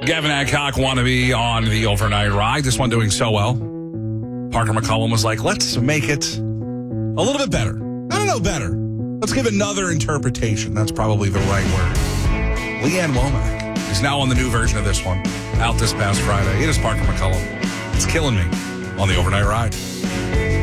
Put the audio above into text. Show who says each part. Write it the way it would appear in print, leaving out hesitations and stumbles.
Speaker 1: Gavin Adcock wannabe on the overnight ride. This one doing so well. Parker McCollum was like, let's make it a little bit better. I don't know, better. Let's give another interpretation. That's probably the right word. Leanne Womack is now on the new version of this one. Out this past Friday. It is Parker McCollum. It's killing me on the overnight ride.